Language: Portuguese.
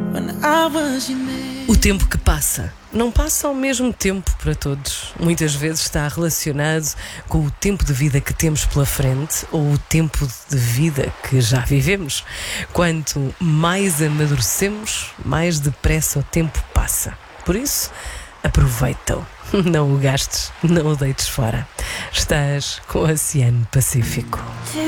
O tempo que passa não passa ao mesmo tempo para todos. Muitas vezes está relacionado com o tempo de vida que temos pela frente ou o tempo de vida que já vivemos. Quanto mais amadurecemos, mais depressa o tempo passa. Por isso, aproveita-o. Não o gastes, não o deites fora. Estás com o Oceano Pacífico.